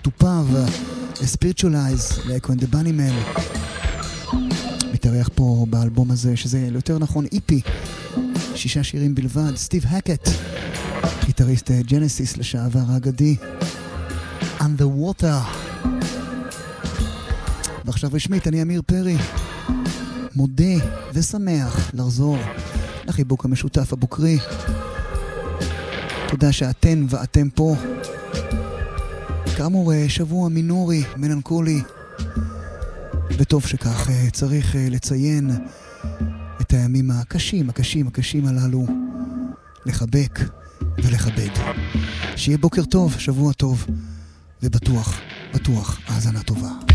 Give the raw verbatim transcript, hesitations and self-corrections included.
תופב, Spiritualize, לאקו and the Bunnymen. מתארח פה באלבום הזה, שזה יותר נכון איפי, שישה שירים בלבד. סטיב הקט, גיטריסט ג'נסיס לשעבר האגדי. On the Water. ועכשיו רשמית, אני אמיר פרי, מודה ושמח לחזור לחיבוק המשותף הבוקרי. תודה שאתן ואתם פה. כאמור, שבוע מינורי, מלנכולי, וטוב שכך. צריך לציין את הימים הקשים, הקשים, הקשים הללו, לחבק ולכבד. שיהיה בוקר טוב, שבוע טוב, ובטוח, בטוח, האזנה טובה.